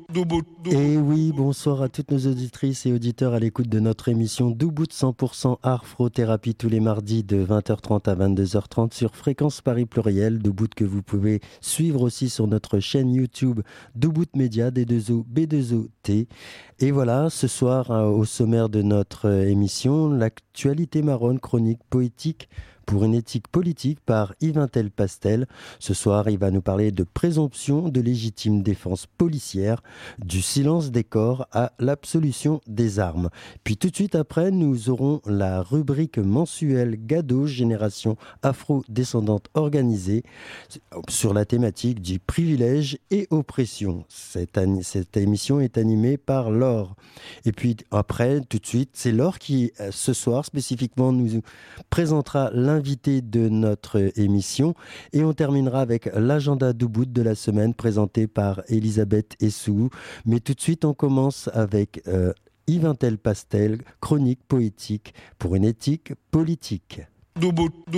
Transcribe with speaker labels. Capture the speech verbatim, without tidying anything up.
Speaker 1: Et oui, bonsoir à toutes nos auditrices et auditeurs à l'écoute de notre émission Doubout cent pour cent Arthrothérapie tous les mardis de vingt heures trente à vingt-deux heures trente sur Fréquence Paris Pluriel. Doubout que vous pouvez suivre aussi sur notre chaîne YouTube Doubout Média, D deux O, B deux O T. Et voilà, ce soir, au sommaire de notre émission, l'actualité marronne, chronique poétique pour une éthique politique par Yvintel Pastel. Ce soir, il va nous parler de présomption de légitime défense policière, du silence des corps à l'absolution des armes. Puis tout de suite après, nous aurons la rubrique mensuelle Gado, génération afro-descendante organisée, sur la thématique du privilège et oppression. Cette, an- cette émission est animée par Laure. Et puis après, tout de suite, c'est Laure qui, ce soir, spécifiquement, nous présentera l'invité de notre émission. Et on terminera avec l'agenda Doubout de la semaine présenté par Elisabeth Essou. Mais tout de suite, on commence avec euh, Yvintel Pastel, chronique poétique pour une éthique politique.